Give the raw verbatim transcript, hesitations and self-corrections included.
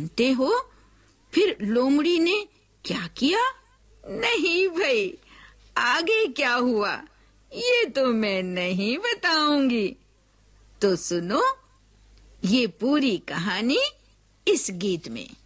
जानते हो फिर लोमड़ी ने क्या किया? नहीं भाई, आगे क्या हुआ ये तो मैं नहीं बताऊंगी। तो सुनो ये पूरी कहानी इस गीत में।